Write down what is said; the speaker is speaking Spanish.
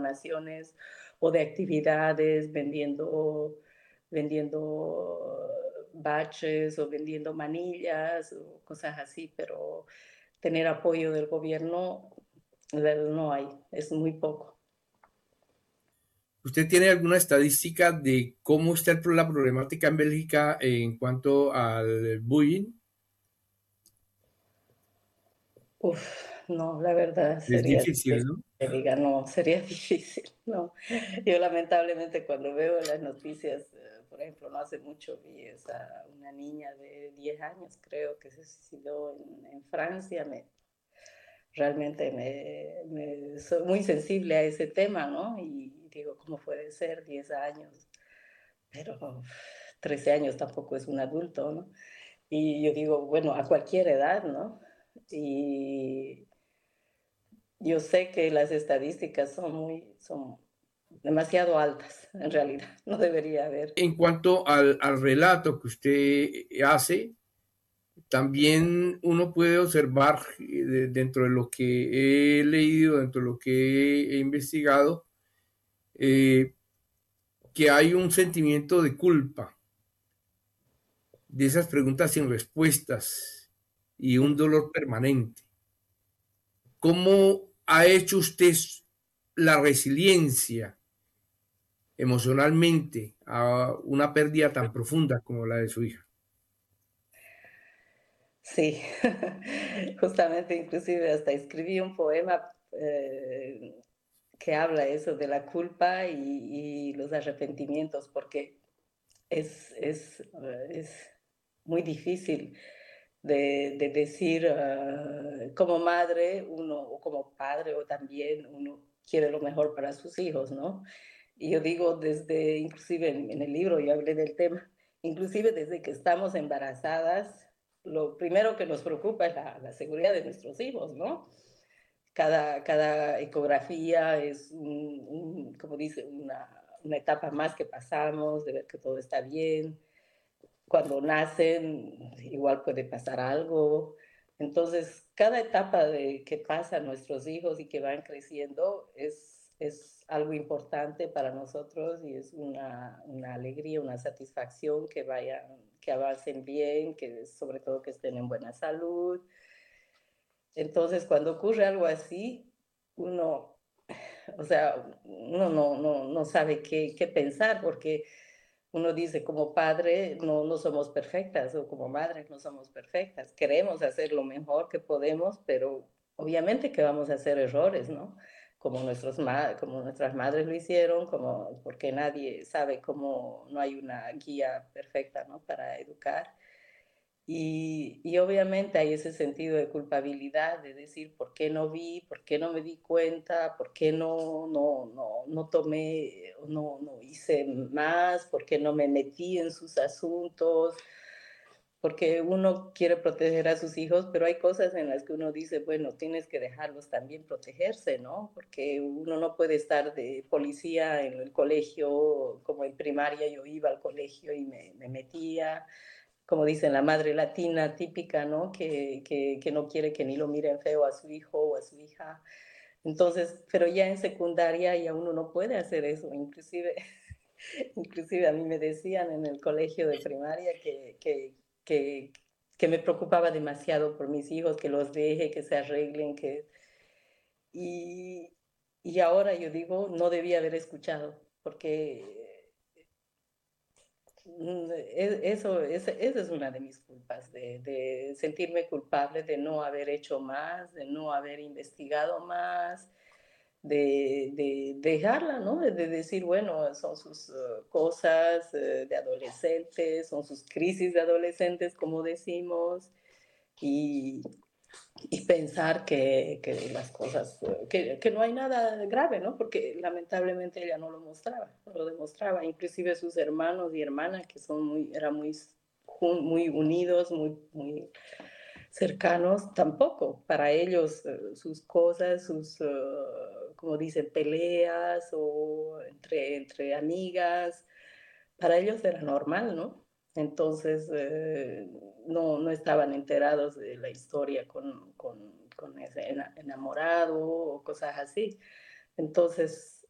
donaciones o de actividades, vendiendo baches o vendiendo manillas o cosas así, pero tener apoyo del gobierno no hay, es muy poco. ¿Usted tiene alguna estadística de cómo está la problemática en Bélgica en cuanto al bullying? Uf, no, la verdad Es sería difícil, difícil ¿no? que diga no, sería difícil, no. Yo lamentablemente cuando veo las noticias, por ejemplo, no hace mucho vi una niña de 10 años, creo que se suicidó en Francia, realmente soy muy sensible a ese tema, ¿no? Y digo, ¿cómo puede ser 10 años? Pero 13 años tampoco es un adulto, ¿no? Y yo digo, bueno, a cualquier edad, ¿no? Y yo sé que las estadísticas son demasiado altas, en realidad, no debería haber. En cuanto al relato que usted hace, también uno puede observar dentro de lo que he leído, dentro de lo que he investigado, eh, que hay un sentimiento de culpa, de esas preguntas sin respuestas y un dolor permanente. ¿Cómo ha hecho usted la resiliencia emocionalmente a una pérdida tan profunda como la de su hija? Sí, justamente inclusive hasta escribí un poema que habla eso de la culpa y los arrepentimientos, porque es muy difícil de decir, como madre uno, o como padre, o también uno quiere lo mejor para sus hijos, ¿no? Y yo digo desde, inclusive en el libro yo hablé del tema, inclusive desde que estamos embarazadas, lo primero que nos preocupa es la seguridad de nuestros hijos, ¿no? Cada ecografía es, como dice, una etapa más que pasamos, de ver que todo está bien. Cuando nacen, igual puede pasar algo. Entonces, cada etapa que pasan nuestros hijos y que van creciendo es algo importante para nosotros y es una alegría, una satisfacción que avancen bien, que sobre todo que estén en buena salud. Entonces, cuando ocurre algo así, uno, o sea, uno no sabe qué pensar porque uno dice, como padre no somos perfectas o como madre no somos perfectas. Queremos hacer lo mejor que podemos, pero obviamente que vamos a hacer errores, ¿no? Como nuestras madres lo hicieron, porque nadie sabe cómo, no hay una guía perfecta, ¿no? Para educar. Y obviamente hay ese sentido de culpabilidad, de decir, ¿por qué no vi? ¿Por qué no me di cuenta? ¿Por qué no tomé, no hice más? ¿Por qué no me metí en sus asuntos? Porque uno quiere proteger a sus hijos, pero hay cosas en las que uno dice, bueno, tienes que dejarlos también protegerse, ¿no? Porque uno no puede estar de policía en el colegio, como en primaria yo iba al colegio y me metía, como dicen, la madre latina típica, ¿no? Que no quiere que ni lo miren feo a su hijo o a su hija. Entonces, pero ya en secundaria ya uno no puede hacer eso. Inclusive a mí me decían en el colegio de primaria que, que me preocupaba demasiado por mis hijos, que los deje, que se arreglen, y, y ahora yo digo, no debía haber escuchado, porque esa es una de mis culpas, de sentirme culpable de no haber hecho más, de no haber investigado más, de dejarla, ¿no? De decir, bueno, son sus cosas de adolescentes, son sus crisis de adolescentes, como decimos, y, y pensar que las cosas, que no hay nada grave, ¿no? Porque lamentablemente ella no lo mostraba, no lo demostraba. Inclusive sus hermanos y hermanas, que eran muy unidos, muy cercanos, tampoco. Para ellos, sus cosas, como dicen, peleas o entre amigas, para ellos era normal, ¿no? Entonces, no estaban enterados de la historia con ese enamorado o cosas así. Entonces,